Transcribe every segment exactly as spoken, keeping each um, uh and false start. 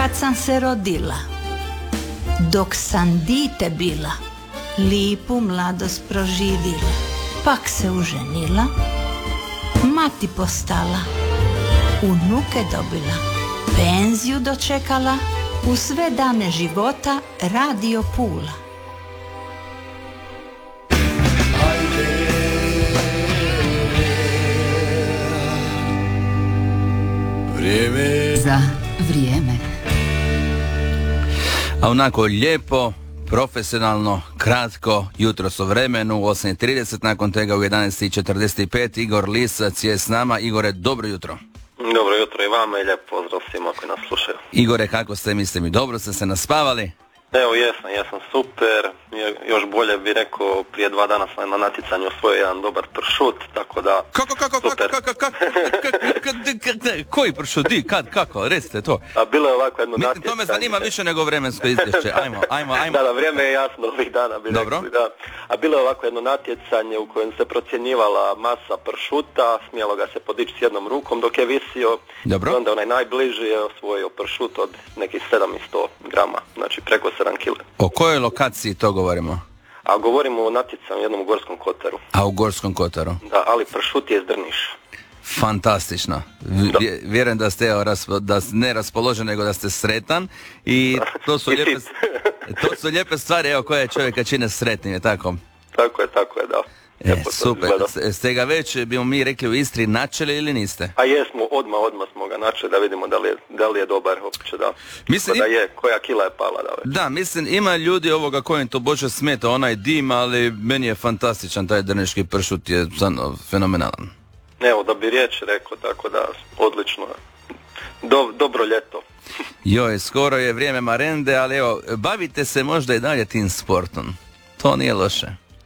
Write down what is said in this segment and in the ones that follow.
kad sam se rodila, dok sam dite bila, lipu mladost proživila, pak se uženila, mati postala, unuke dobila, penziju dočekala, u sve dane života Radio Pula. Vrijeme za vrijeme. A onako lijepo, profesionalno, kratko, jutros o vremenu, u osam i trideset, nakon toga u jedanaest i četrdeset pet, Igor Lisac je s nama. Igore, dobro jutro. Dobro jutro i vama i lijep pozdrav svima koji nas slušaju. Igore, kako ste, mislim i dobro, ste se naspavali? Evo, jesam, jesam super, još bolje bih rekao, prije dva dana sam na natjecanju osvojio jedan dobar pršut, tako da... Kako, kako, kako, kako, kako, koji pršut, di, kad, kako, recite to. A bilo je ovako jedno natjecanje... Mislim, to me zanima više nego vremensko izvješće, ajmo, ajmo, ajmo. Da, da, vrijeme je jasno ovih dana, bi Dobro. rekli, da. A bilo je ovako jedno natjecanje u kojem se procjenjivala masa pršuta, smjelo ga se podići s jednom rukom dok je visio. Dobro. I onda onaj najbliži je osvojio pršut od nekih sedamsto grama, znači preko sedam kila. O kojoj lokaciji to govorimo? A govorimo o natjecanju jednom u Gorskom Kotaru. A u Gorskom Kotaru? Da, ali pršut je iz Drniša. Fantastično. V- vjerujem da ste evo, raspo, da ne raspoložen, nego da ste sretan i to su, lijepe, to su lijepe stvari evo, koje čovjeka čine sretnim, je tako? Tako je, tako je, da. E, super. Ste ga već, bimo mi rekli u Istri, načeli ili niste? A jesmo, odmah, odmah smo ga načeli da vidimo da li je, da li je dobar uopće, da. Mislim, da je, koja kila je pala, da već. Da, mislim, ima ljudi ovoga kojim to bože smeta, onaj dim, ali meni je fantastičan, taj drniški pršut je stvarno fenomenalan. Evo, da bi riječ rekao, tako da, odlično. Do, dobro ljeto. Joj, skoro je vrijeme marende, ali evo, bavite se možda i dalje tim sportom. To nije loše.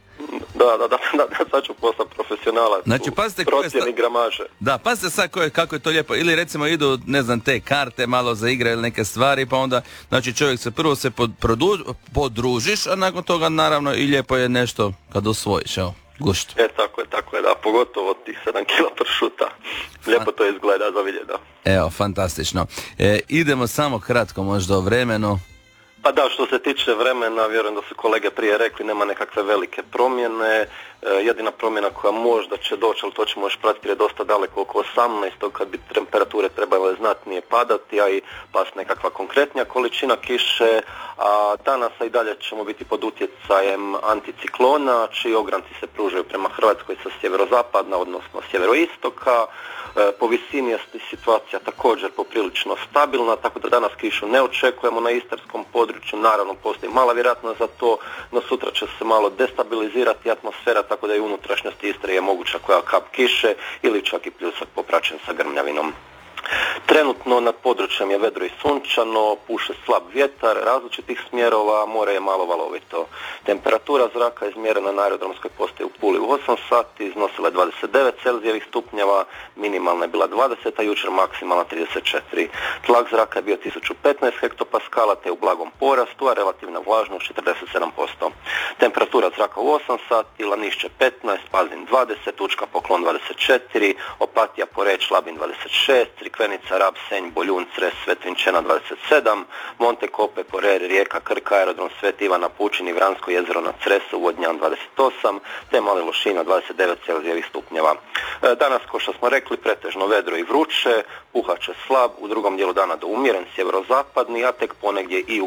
Da, da, da, da, da, sad ću postati profesionalac znači, u procjeni sta... gramaže. Da, pazite sad koje, kako je to lijepo. Ili recimo idu, ne znam, te karte malo za igre ili neke stvari, pa onda, znači čovjek se prvo se pod, produž, podružiš, a nakon toga naravno i lijepo je nešto kad osvojiš, evo, gušt. E, tako je, tako je, da, pogotovo tih sedam kila pršuta. Lijepo to izgleda za vidjeti, da. Evo, fantastično. E, idemo samo kratko možda o vremenu. Pa da, što se tiče vremena, vjerujem da su kolege prije rekli, nema nekakve velike promjene. E, jedina promjena koja možda će doći, ali to ćemo još pratiti jer je dosta daleko, oko osamnaest kad bi temperature trebale znatnije padati, a i pas nekakva konkretnija količina kiše. A danas i dalje ćemo biti pod utjecajem anticiklona, čiji ogranci se pružaju prema Hrvatskoj sa sjeverozapadna, odnosno sjeveroistoka. E, po visini je situacija također poprilično stabilna, tako da danas kišu ne očekujemo na istarskom području. Naravno, postoji mala vjerojatnost za to, no sutra će se malo destabilizirati atmosfera, tako da i unutrašnjosti Istre je moguća koja kap kiše ili čak i pljusak popraćen sa grmljavinom. Trenutno nad područjem je vedro i sunčano, puše slab vjetar različitih smjerova, more je malo valovito. Temperatura zraka izmjerena na aerodromskoj postaji u Puli u osam sati, iznosila je dvadeset devet celzijevih stupnjeva, minimalna je bila dvadeset, a jučer maksimalna trideset četiri. Tlak zraka je bio tisuću petnaest hektopaskala te u blagom porastu, a relativna vlažnost četrdeset sedam posto. Temperatura zraka u osam sati, Lanišće petnaest, Pazin dvadeset, Učka Poklon dvadeset četiri, Opatija, Poreč, Labin dvadeset šest, Crikvenica, Rab, Senj, Boljun, Cres, Svetvinčena dvadeset sedam, Monte Kope, Porer, Rijeka, Krka, Aerodrom Sveti Ivana Pučin i Vransko jezero na Cresu, Vodnjan dvadeset osam, te Mali Lošina dvadeset devet celzijevih stupnjeva. Danas, ko što smo rekli, pretežno vedro i vruće, puhat će slab, u drugom dijelu dana do umjeren sjeverozapadni, a tek ponegdje i u